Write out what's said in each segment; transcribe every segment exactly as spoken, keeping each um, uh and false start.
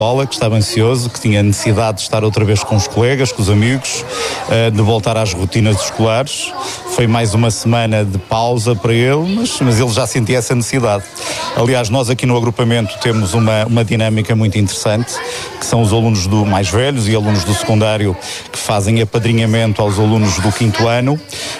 escola, que estava ansioso, que tinha necessidade de estar outra vez com os colegas, com os amigos, de voltar às rotinas escolares. Foi mais uma semana de pausa para ele, mas, mas ele já sentia essa necessidade. Aliás, nós aqui no agrupamento temos uma, uma dinâmica muito interessante, que são os alunos do mais velhos e alunos do secundário que fazem apadrinhamento aos alunos do quinto ano.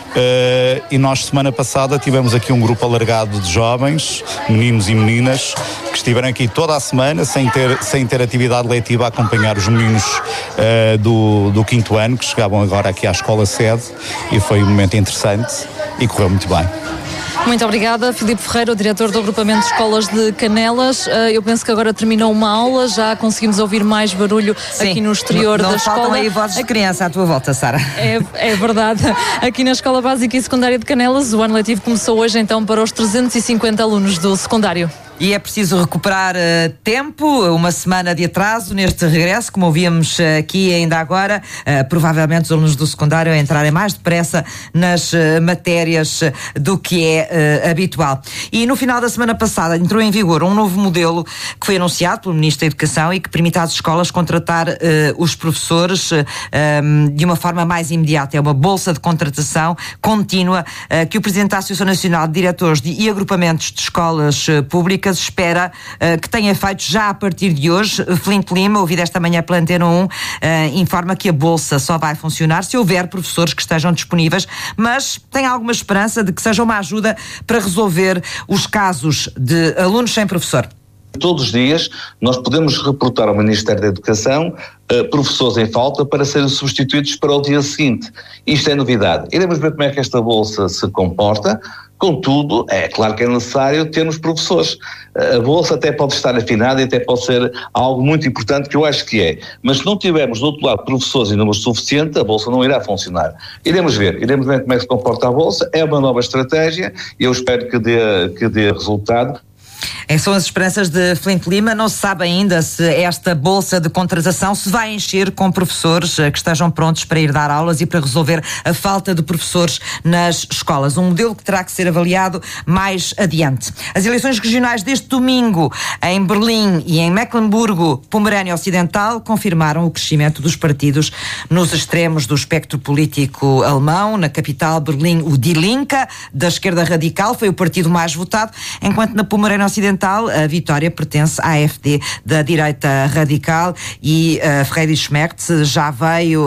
Uh, e nós, semana passada, tivemos aqui um grupo alargado de jovens, meninos e meninas, que estiveram aqui toda a semana sem ter, sem ter atividade letiva a acompanhar os meninos uh, do, do quinto ano, que chegavam agora aqui à escola sede, e foi um momento interessante e correu muito bem. Muito obrigada, Filipe Ferreira, o diretor do agrupamento de escolas de Canelas. Eu penso que agora terminou uma aula, já conseguimos ouvir mais barulho. Sim, aqui no exterior não, não da escola. Não faltam aí vozes de criança à tua volta, Sara. É, é verdade. Aqui na Escola Básica e Secundária de Canelas, o ano letivo começou hoje então para os trezentos e cinquenta alunos do secundário. E é preciso recuperar uh, tempo, uma semana de atraso neste regresso, como ouvíamos uh, aqui ainda agora, uh, provavelmente os alunos do secundário a entrarem mais depressa nas uh, matérias uh, do que é uh, habitual. E no final da semana passada entrou em vigor um novo modelo que foi anunciado pelo Ministro da Educação e que permite às escolas contratar uh, os professores uh, um, de uma forma mais imediata. É uma bolsa de contratação contínua uh, que o Presidente da Associação Nacional de Diretores de, e Agrupamentos de Escolas uh, Públicas espera uh, que tenha efeitos já a partir de hoje. Flint Lima, ouvido esta manhã pela Antena um, uh, informa que a bolsa só vai funcionar se houver professores que estejam disponíveis, mas tem alguma esperança de que seja uma ajuda para resolver os casos de alunos sem professor. Todos os dias nós podemos reportar ao Ministério da Educação uh, professores em falta para serem substituídos para o dia seguinte. Isto é novidade. Iremos ver como é que esta bolsa se comporta. Contudo, é claro que é necessário termos professores. A bolsa até pode estar afinada e até pode ser algo muito importante, que eu acho que é. Mas se não tivermos do outro lado professores em número suficiente, a bolsa não irá funcionar. Iremos ver, iremos ver como é que se comporta a bolsa. É uma nova estratégia e eu espero que dê, que dê resultado. São as esperanças de Flint Lima. Não se sabe ainda se esta bolsa de contratação se vai encher com professores que estejam prontos para ir dar aulas e para resolver a falta de professores nas escolas. Um modelo que terá que ser avaliado mais adiante. As eleições regionais deste domingo em Berlim e em Mecklemburgo-Pomerânia Ocidental confirmaram o crescimento dos partidos nos extremos do espectro político alemão. Na capital, Berlim, o Die Linke, da esquerda radical, foi o partido mais votado, enquanto na Pomerânia Ocidental a vitória pertence à A F D, da direita radical, e uh, Friedrich Merz já veio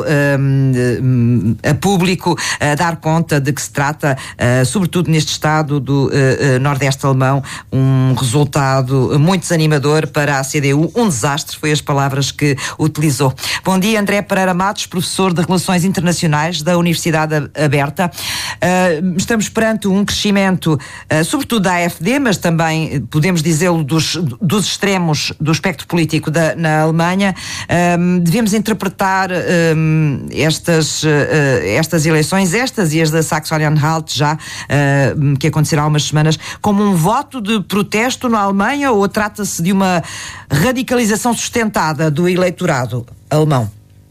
um, a público uh, dar conta de que se trata, uh, sobretudo neste estado do uh, uh, Nordeste alemão, um resultado muito desanimador para a C D U, um desastre, foi as palavras que utilizou. Bom dia, André Pereira Matos, professor de Relações Internacionais da Universidade Aberta. Uh, estamos perante um crescimento, uh, sobretudo da A F D, mas também podemos dizê-lo dos, dos extremos do espectro político da, na Alemanha. Um, devemos interpretar um, estas, uh, estas eleições, estas e as da Saxony-Anhalt já, uh, que acontecerá há umas semanas, como um voto de protesto na Alemanha, ou trata-se de uma radicalização sustentada do eleitorado alemão?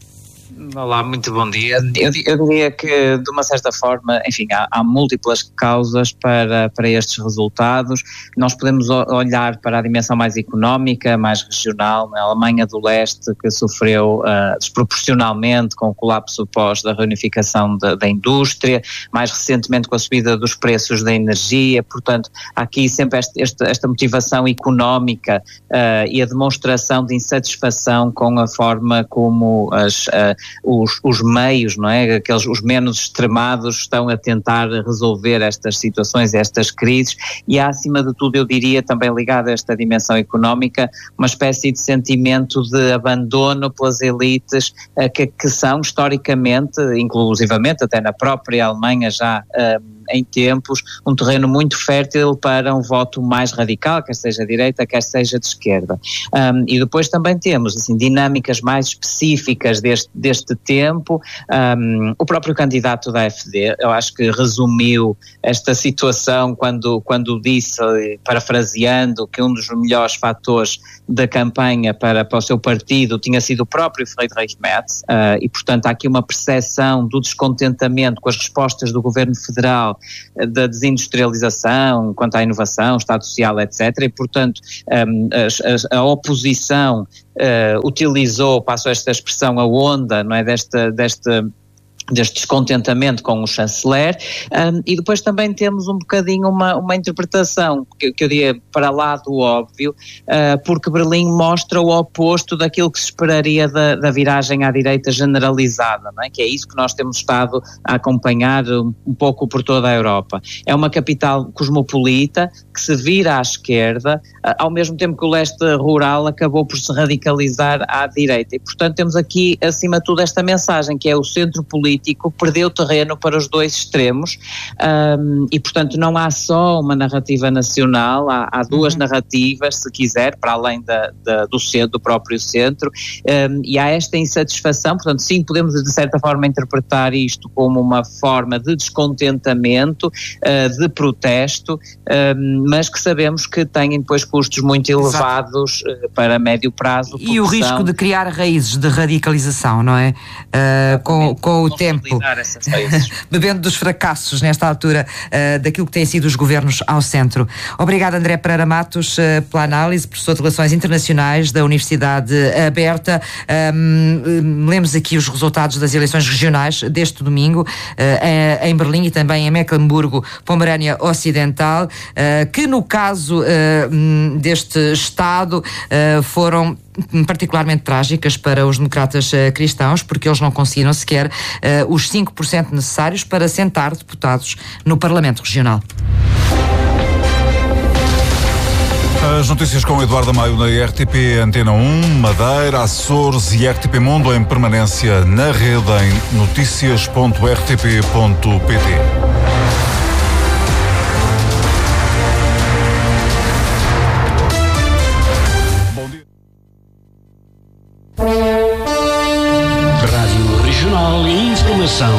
Olá, muito bom dia. Eu, eu diria que, de uma certa forma, enfim, há, há múltiplas causas para, para estes resultados. Nós podemos olhar para a dimensão mais económica, mais regional, na Alemanha do Leste, que sofreu uh, desproporcionalmente com o colapso pós da reunificação da, da indústria, mais recentemente com a subida dos preços da energia. Portanto, há aqui sempre este, este, esta motivação económica uh, e a demonstração de insatisfação com a forma como as uh, Os, os meios, não é? Aqueles, os menos extremados estão a tentar resolver estas situações, estas crises, e há, acima de tudo, eu diria, também ligado a esta dimensão económica, uma espécie de sentimento de abandono pelas elites uh, que, que são historicamente, inclusivamente até na própria Alemanha já uh, em tempos, um terreno muito fértil para um voto mais radical, quer seja de direita, quer seja de esquerda. Um, e depois também temos assim, dinâmicas mais específicas deste, deste tempo. Um, o próprio candidato da A F D, eu acho que resumiu esta situação quando, quando disse, parafraseando, que um dos melhores fatores da campanha para, para o seu partido tinha sido o próprio Friedrich Merz, uh, e portanto há aqui uma percepção do descontentamento com as respostas do governo federal nível da desindustrialização, quanto à inovação, Estado Social, etcétera. E, portanto, um, a, a, a oposição uh, utilizou, passo esta expressão, a onda, não é, desta, desta deste descontentamento com o chanceler, um, e depois também temos um bocadinho uma, uma interpretação, que, que eu diria para lá do óbvio, uh, porque Berlim mostra o oposto daquilo que se esperaria da, da viragem à direita generalizada, não é? Que é isso que nós temos estado a acompanhar um, um pouco por toda a Europa. É uma capital cosmopolita que se vira à esquerda, uh, ao mesmo tempo que o leste rural acabou por se radicalizar à direita, e portanto temos aqui acima de tudo esta mensagem, que é o centro político perdeu terreno para os dois extremos, um, e portanto não há só uma narrativa nacional, há, há duas uhum. narrativas, se quiser, para além da, da, do centro, do próprio centro, um, e há esta insatisfação. Portanto sim, podemos de certa forma interpretar isto como uma forma de descontentamento, uh, de protesto, um, mas que sabemos que têm depois custos muito elevados uh, para médio prazo. E o risco de criar raízes de radicalização, não é? Uh, com, com o tempo. Bebendo dos fracassos nesta altura uh, daquilo que têm sido os governos ao centro. Obrigado, André Pereira Matos, uh, pela análise, professor de Relações Internacionais da Universidade Aberta. Um, lemos aqui os resultados das eleições regionais deste domingo uh, em Berlim e também em Mecklemburgo, Pomerânia Ocidental, uh, que no caso uh, deste Estado uh, foram particularmente trágicas para os democratas uh, cristãos, porque eles não conseguiram sequer uh, os cinco por cento necessários para sentar deputados no Parlamento Regional. As notícias com Eduardo Maio na R T P Antena um, Madeira, Açores e R T P Mundo em permanência na rede em noticias ponto r t p ponto p t. Rádio Regional e Informação.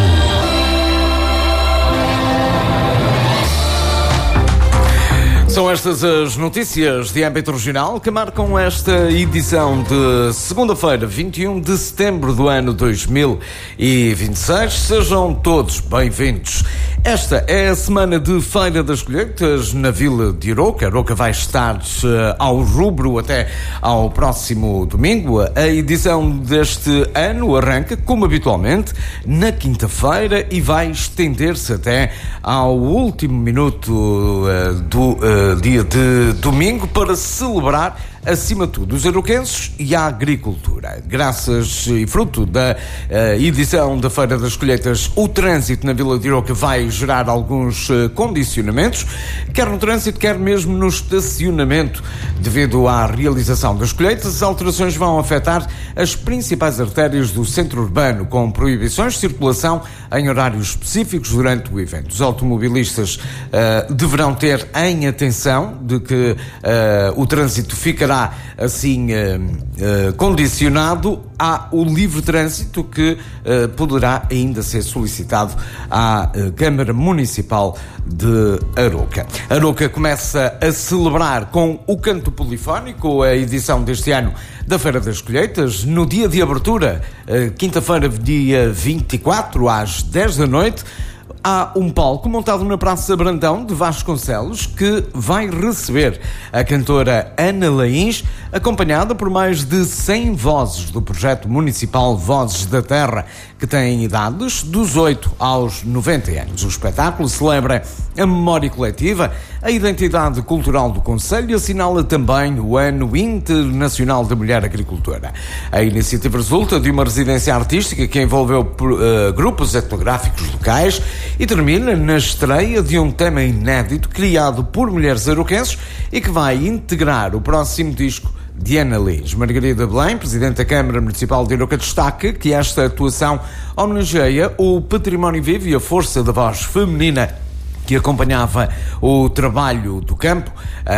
São estas as notícias de âmbito regional que marcam esta edição de segunda-feira, vinte e um de setembro do ano dois mil e vinte e seis. Sejam todos bem-vindos. Esta é a semana de Feira das Colheitas na Vila de Aroca. Aroca vai estar uh, ao rubro até ao próximo domingo. A edição deste ano arranca, como habitualmente, na quinta-feira e vai estender-se até ao último minuto uh, do uh, dia de domingo para celebrar, acima de tudo, os aroquenses e a agricultura. Graças e fruto da uh, edição da Feira das Colheitas, o trânsito na Vila de Aroca vai gerar alguns uh, condicionamentos, quer no trânsito, quer mesmo no estacionamento. Devido à realização das colheitas, as alterações vão afetar as principais artérias do centro urbano, com proibições de circulação em horários específicos durante o evento. Os automobilistas uh, deverão ter em atenção de que uh, o trânsito ficará assim uh, uh, condicionado ao livre trânsito que uh, poderá ainda ser solicitado à uh, Câmara Municipal de Aroca. Aroca começa a celebrar com o canto polifónico a edição deste ano da Feira das Colheitas, no dia de abertura, uh, quinta-feira, dia vinte e quatro, às dez da noite. Há um palco montado na Praça Brandão de Vasconcelos que vai receber a cantora Ana Laíns, acompanhada por mais de cem vozes do projeto municipal Vozes da Terra, que têm idades dos oito aos noventa anos. O espetáculo celebra a memória coletiva, a identidade cultural do concelho e assinala também o Ano Internacional da Mulher Agricultora. A iniciativa resulta de uma residência artística que envolveu uh, grupos etnográficos locais e termina na estreia de um tema inédito criado por mulheres aroquenses e que vai integrar o próximo disco de Ana Lins. Margarida Belém, Presidente da Câmara Municipal de Aroca, destaca que esta atuação homenageia o património vivo e a força da voz feminina que acompanhava o trabalho do campo.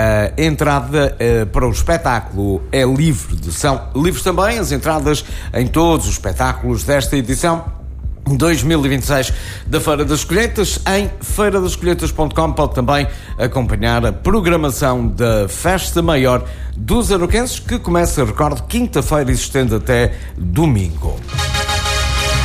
A entrada uh, para o espetáculo é livre. São livres também as entradas em todos os espetáculos desta edição dois mil e vinte e seis da Feira das Colheitas. Em feira das colheitas ponto com pode também acompanhar a programação da Festa Maior dos Aroquenses, que começa, recordo, quinta-feira e se estende até domingo.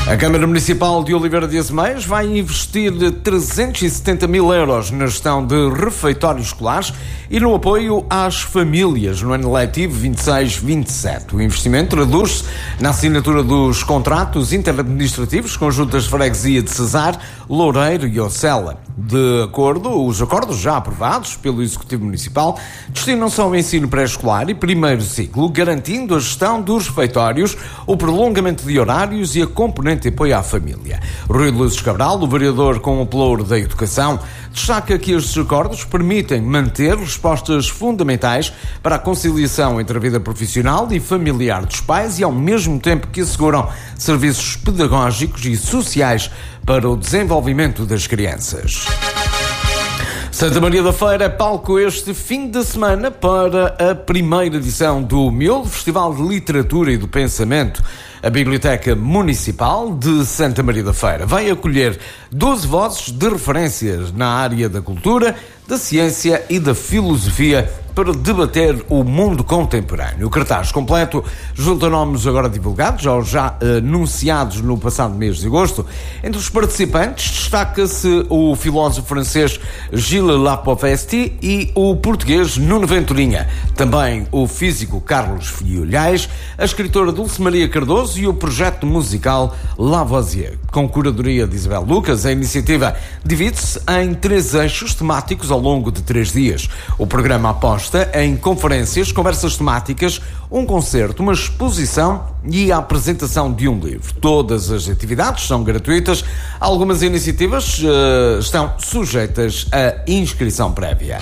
A Câmara Municipal de Oliveira de Azeméis vai investir trezentos e setenta mil euros na gestão de refeitórios escolares e no apoio às famílias no ano letivo vinte e seis vinte e sete. O investimento traduz-se na assinatura dos contratos interadministrativos com as juntas de freguesia de Cesar, Loureiro e Ocela. De acordo, os acordos já aprovados pelo Executivo Municipal destinam-se ao ensino pré-escolar e primeiro ciclo, garantindo a gestão dos refeitórios, o prolongamento de horários e a componente de apoio à família. Rui Luzes Cabral, o vereador com o pelouro da educação, destaca que estes acordos permitem manter respostas fundamentais para a conciliação entre a vida profissional e familiar dos pais e ao mesmo tempo que asseguram serviços pedagógicos e sociais para o desenvolvimento das crianças. Santa Maria da Feira é palco este fim de semana para a primeira edição do Miolo, Festival de Literatura e do Pensamento. A Biblioteca Municipal de Santa Maria da Feira vai acolher doze vozes de referências na área da cultura, da ciência e da filosofia para debater o mundo contemporâneo. O cartaz completo junta nomes agora divulgados, ou já anunciados no passado mês de agosto. Entre os participantes destaca-se o filósofo francês Gilles Lapovesti e o português Nuno Venturinha. Também o físico Carlos Filholhais, a escritora Dulce Maria Cardoso e o projeto musical Lavoisier. Com curadoria de Isabel Lucas, a iniciativa divide-se em três eixos temáticos ao longo de três dias. O programa aposta em conferências, conversas temáticas, um concerto, uma exposição e a apresentação de um livro. Todas as atividades são gratuitas. Algumas iniciativas uh, estão sujeitas a inscrição prévia.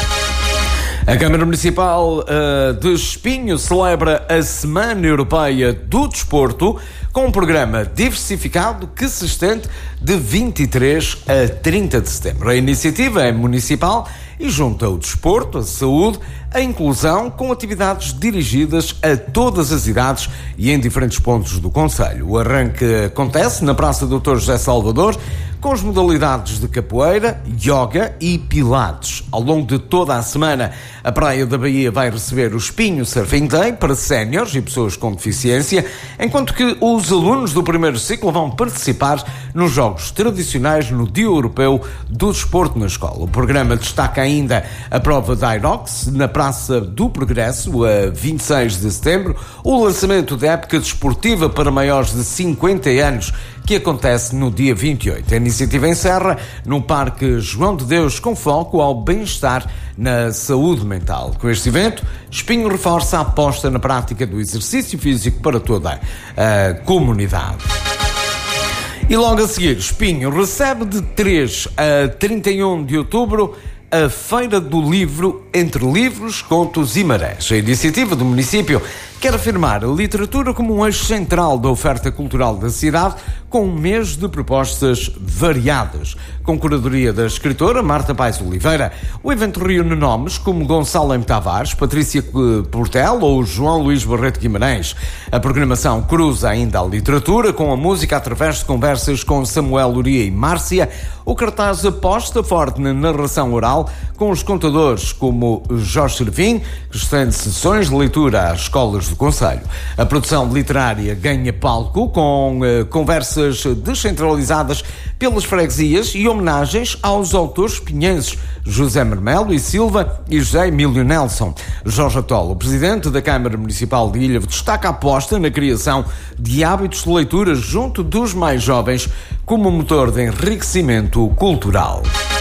A Câmara Municipal uh, de Espinho celebra a Semana Europeia do Desporto com um programa diversificado que se estende de vinte e três a trinta de setembro. A iniciativa é municipal e junta o desporto, a saúde, a inclusão, com atividades dirigidas a todas as idades e em diferentes pontos do concelho. O arranque acontece na Praça doutor José Salvador, com as modalidades de capoeira, yoga e pilates. Ao longo de toda a semana, a Praia da Bahia vai receber o Espinho Surfing Day para séniores e pessoas com deficiência, enquanto que os alunos do primeiro ciclo vão participar nos jogos tradicionais no Dia Europeu do Desporto na escola. O programa destaca ainda a prova da Aerox na Praça do Progresso, a vinte e seis de setembro, o lançamento da época desportiva para maiores de cinquenta anos, que acontece no dia vinte e oito. A iniciativa encerra no Parque João de Deus, com foco ao bem-estar na saúde mental. Com este evento, Espinho reforça a aposta na prática do exercício físico para toda a comunidade. E logo a seguir, Espinho recebe de três a trinta e um de outubro a Feira do Livro Entre Livros, Contos e Marés. A iniciativa do município quer afirmar a literatura como um eixo central da oferta cultural da cidade, com um mês de propostas variadas. Com curadoria da escritora Marta Paes Oliveira, o evento reúne nomes como Gonçalo M. Tavares, Patrícia Portel ou João Luís Barreto Guimarães. A programação cruza ainda a literatura com a música através de conversas com Samuel Uria e Márcia. O cartaz aposta forte na narração oral, com os contadores como Jorge Servim, que estende sessões de leitura às escolas do concelho. A produção literária ganha palco com uh, conversas descentralizadas pelas freguesias e homenagens aos autores pinhenses José Marmelo e Silva e José Emílio Nelson. Jorge Atolo, o presidente da Câmara Municipal de Ilhavo, destaca a aposta na criação de hábitos de leitura junto dos mais jovens como motor de enriquecimento cultural.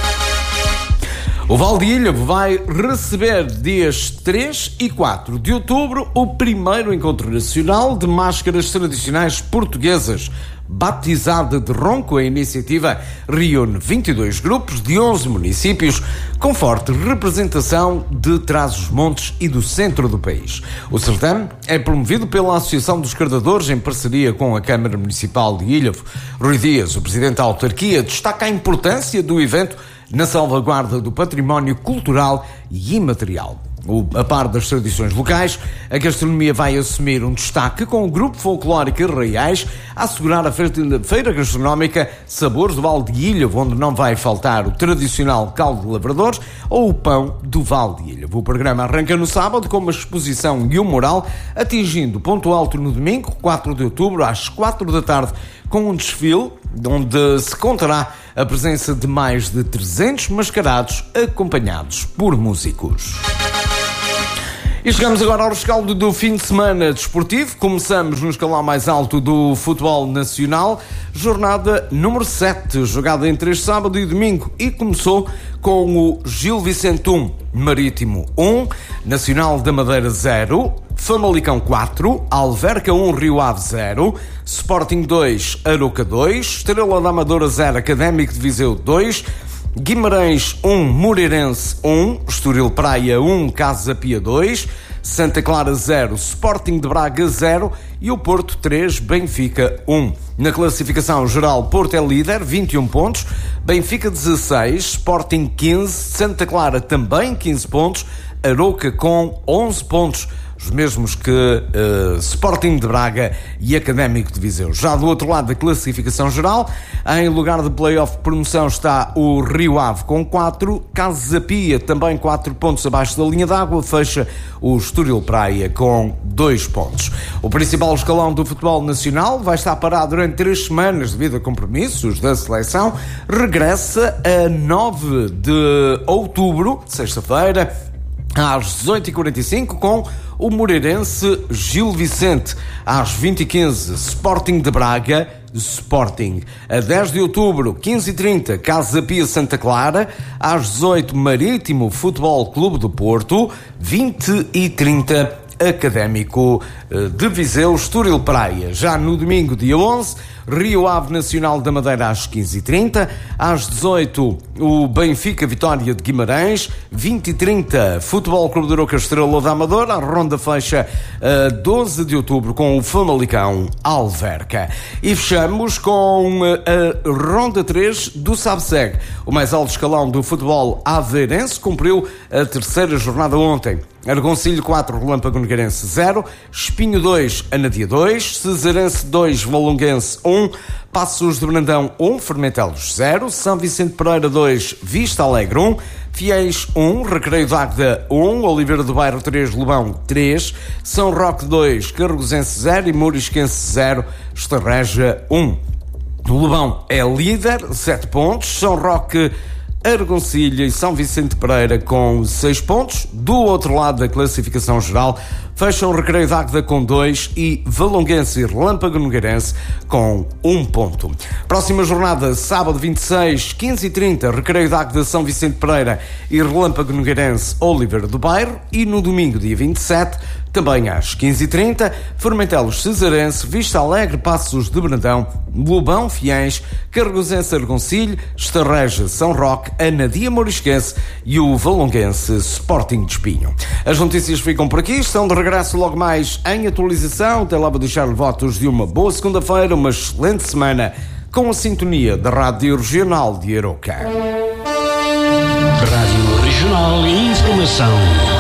O Val de Ilhavo vai receber dias três e quatro de outubro o primeiro encontro nacional de máscaras tradicionais portuguesas. Batizada de Ronco, a iniciativa reúne vinte e dois grupos de onze municípios com forte representação de Trás-os-Montes e do centro do país. O certame é promovido pela Associação dos Cardadores em parceria com a Câmara Municipal de Ilhavo. Rui Dias, o presidente da autarquia, destaca a importância do evento na salvaguarda do património cultural e imaterial. A par das tradições locais, a gastronomia vai assumir um destaque com o grupo folclórico Arraiais a assegurar a feira gastronómica Sabores do Val de Ilhavo, onde não vai faltar o tradicional caldo de lavradores ou o pão do Val de Ilhavo. O programa arranca no sábado com uma exposição e um mural, atingindo ponto alto no domingo, quatro de outubro, às quatro da tarde, com um desfile onde se contará a presença de mais de trezentos mascarados acompanhados por músicos. E chegamos agora ao rescaldo do fim de semana desportivo. Começamos no escalão mais alto do futebol nacional. Jornada número sete, jogada entre este sábado e domingo. E começou com o Gil Vicente um, Marítimo um, Nacional da Madeira zero, Famalicão quatro, Alverca um, Rio Ave zero, Sporting dois, Aroca dois, Estrela da Amadora zero, Académico de Viseu dois, Guimarães um, Moreirense um, Estoril Praia um, Casa Pia dois, Santa Clara zero, Sporting de Braga zero e o Porto três, Benfica um. Na classificação geral, Porto é líder, vinte e um pontos, Benfica dezasseis, Sporting quinze, Santa Clara também quinze pontos, Aroca com onze pontos. Os mesmos que uh, Sporting de Braga e Académico de Viseu. Já do outro lado da classificação geral, em lugar de play-off de promoção está o Rio Ave com quatro, Casa Pia também quatro pontos abaixo da linha d'água, fecha o Estoril Praia com dois pontos. O principal escalão do futebol nacional vai estar parado durante três semanas devido a compromissos da seleção, regressa a nove de outubro, sexta-feira, às dezoito e quarenta e cinco, com o Moreirense Gil Vicente. Às vinte e quinze, Sporting de Braga, Sporting. A dez de outubro, quinze e trinta, Casa Pia Santa Clara. Às dezoito, Marítimo Futebol Clube do Porto. vinte e trinta, Académico de Viseu, Estoril Praia. Já no domingo, dia onze, Rio Ave Nacional da Madeira às quinze e trinta, às dezoito o Benfica Vitória de Guimarães, vinte e trinta Futebol Clube de Aroca Estrela da Amadora, a ronda fecha a doze de outubro com o Famalicão Alverca. E fechamos com a ronda três do SABSEG. O mais alto escalão do futebol aveirense cumpriu a terceira jornada ontem. Argoncilho quatro, Relâmpago Nogueirense zero, Espinho dois, Anadia dois, Cesarense dois, Valonguense um, Passos de Brandão um, Fermentelos zero, São Vicente Pereira dois, Vista Alegre um, Fiéis um, Recreio de Águeda um, Oliveira do Bairro três, Lobão três, São Roque dois, Carregosense zero e Morisquense zero, Estarreja um. O Lobão é líder, sete pontos, São Roque, Argoncilha e São Vicente Pereira com seis pontos. Do outro lado da classificação geral, fecham o Recreio de Águeda com dois e Valonguense e Relâmpago Nogueirense com um ponto. Próxima jornada, sábado vinte e seis, quinze e trinta, Recreio de Águeda, São Vicente Pereira e Relâmpago Nogueirense, Oliveira do Bairro. E no domingo, dia vinte e sete, também às quinze e trinta, Fermentelos Cesarense, Vista Alegre, Passos de Brandão, Lobão Fiéis, Carregosense Argoncilho, Estarreja São Roque, Anadia Morisquense e o Valonguense Sporting de Espinho. As notícias ficam por aqui, estão de regresso logo mais em atualização. Até lá vou deixar votos de uma boa segunda-feira, uma excelente semana com a sintonia da Rádio Regional de Aroca. Rádio Regional e Informação.